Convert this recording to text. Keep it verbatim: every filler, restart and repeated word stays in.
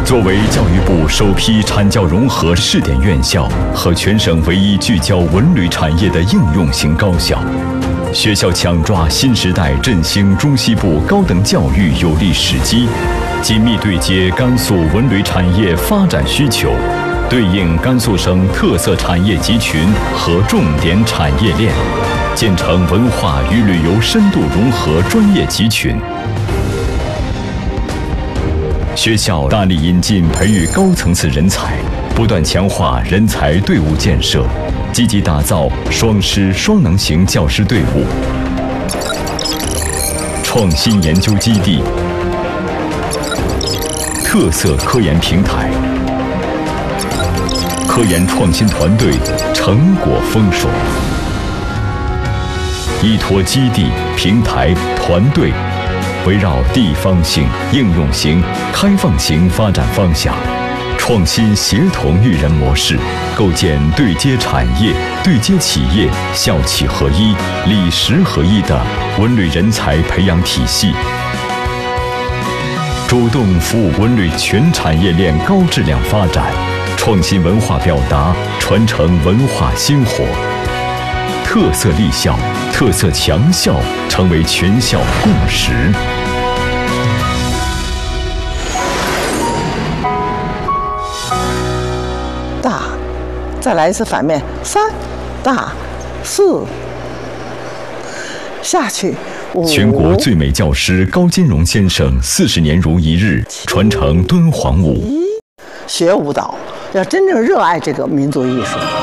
作为教育部首批产教融合试点院校和全省唯一聚焦文旅产业的应用型高校，学校抢抓新时代振兴中西部高等教育有利时机，紧密对接甘肃文旅产业发展需求，对应甘肃省特色产业集群和重点产业链，建成文化与旅游深度融合专业集群。学校大力引进培育高层次人才，不断强化人才队伍建设，积极打造双师双能型教师队伍。创新研究基地、特色科研平台、科研创新团队成果丰硕。依托基地、平台、团队，围绕地方性、应用型、开放型发展方向，创新协同育人模式，构建对接产业、对接企业、校企合一、理实合一的文旅人才培养体系，主动服务文旅全产业链高质量发展，创新文化表达，传承文化薪火。特色立校、特色强校成为全校共识。 大，再来一次反面，三，大，四，下去。 全国最美教师高金荣先生四十年如一日传承敦煌舞。 学舞蹈要真正热爱这个民族艺术。